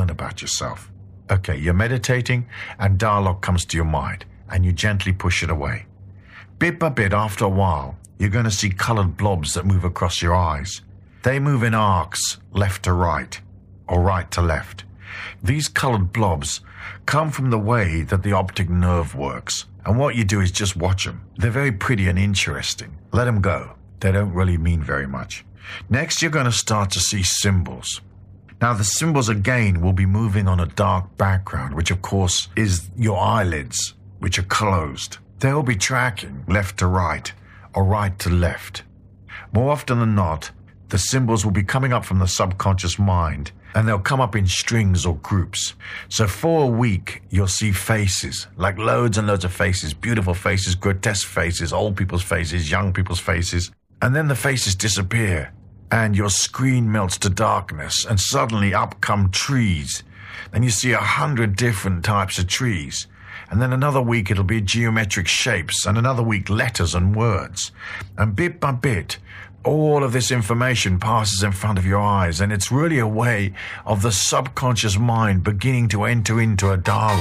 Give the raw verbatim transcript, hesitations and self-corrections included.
learn about yourself. Okay, you're meditating and dialogue comes to your mind and you gently push it away. Bit by bit, after a while, you're going to see colored blobs that move across your eyes. They move in arcs, left to right, or right to left. These colored blobs come from the way that the optic nerve works, and what you do is just watch them. They're very pretty and interesting. Let them go. They don't really mean very much. Next, you're going to start to see symbols. Now, the symbols again will be moving on a dark background, which of course is your eyelids, which are closed. They'll be tracking left to right, or right to left. More often than not, the symbols will be coming up from the subconscious mind, and they'll come up in strings or groups. So for a week, you'll see faces, like loads and loads of faces, beautiful faces, grotesque faces, old people's faces, young people's faces. And then the faces disappear, and your screen melts to darkness, and suddenly up come trees. Then you see a hundred different types of trees. And then another week it'll be geometric shapes, and another week letters and words. And bit by bit, all of this information passes in front of your eyes, and it's really a way of the subconscious mind beginning to enter into a dialogue.